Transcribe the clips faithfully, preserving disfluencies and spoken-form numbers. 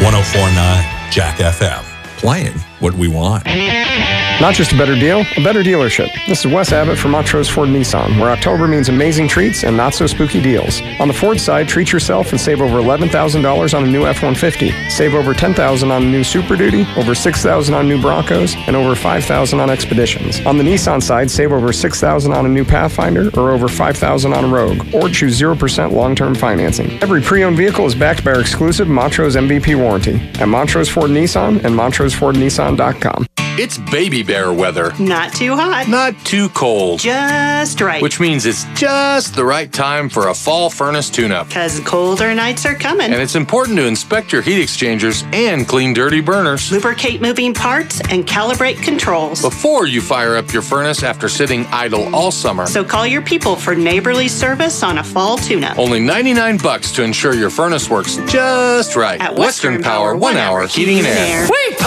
one oh four point nine Jack F M. Playing what we want. Not just a better deal, a better dealership. This is Wes Abbott from Montrose Ford Nissan, where October means amazing treats and not so spooky deals. On the Ford side, treat yourself and save over eleven thousand dollars on a new F one fifty. Save over ten thousand dollars on a new Super Duty, over six thousand dollars on new Broncos, and over five thousand dollars on Expeditions. On the Nissan side, save over six thousand dollars on a new Pathfinder or over five thousand dollars on a Rogue, or choose zero percent long-term financing. Every pre-owned vehicle is backed by our exclusive Montrose M V P warranty at Montrose Ford Nissan and Montrose Ford Nissan dot com. It's baby bear weather. Not too hot. Not too cold. Just right. Which means it's just the right time for a fall furnace tune-up. Because colder nights are coming. And it's important to inspect your heat exchangers and clean dirty burners. Lubricate moving parts and calibrate controls before you fire up your furnace after sitting idle all summer. So call your people for neighborly service on a fall tune-up. Only ninety-nine bucks to ensure your furnace works just right. At Western, Western Power, one hour heating and air. air. Wait,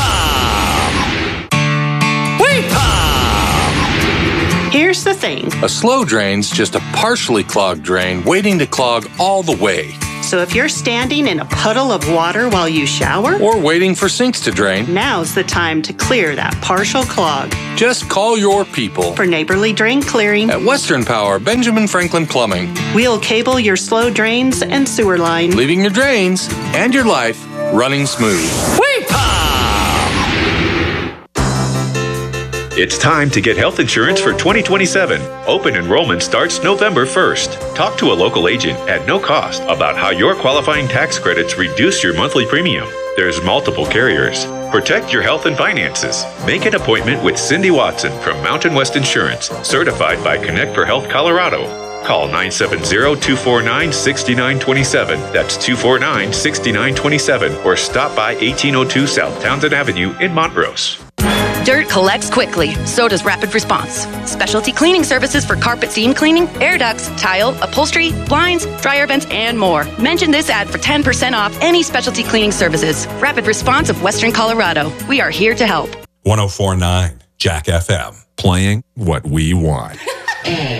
Here's the thing. A slow drain's just a partially clogged drain waiting to clog all the way. So if you're standing in a puddle of water while you shower, or waiting for sinks to drain, now's the time to clear that partial clog. Just call your people for neighborly drain clearing at Western Power, Benjamin Franklin Plumbing. We'll cable your slow drains and sewer line, leaving your drains and your life running smooth. Wait, It's time to get health insurance for twenty twenty-seven. Open enrollment starts November first. Talk to a local agent at no cost about how your qualifying tax credits reduce your monthly premium. There's multiple carriers. Protect your health and finances. Make an appointment with Cindy Watson from Mountain West Insurance, certified by Connect for Health Colorado. Call nine seven zero, two four nine, six nine two seven. That's two four nine, six nine two seven. Or stop by eighteen oh two South Townsend Avenue in Montrose. Dirt collects quickly, so does Rapid Response. Specialty cleaning services for carpet seam cleaning, air ducts, tile, upholstery, blinds, dryer vents, and more. Mention this ad for ten percent off any specialty cleaning services. Rapid Response of Western Colorado. We are here to help. one oh four point nine Jack F M. Playing what we want.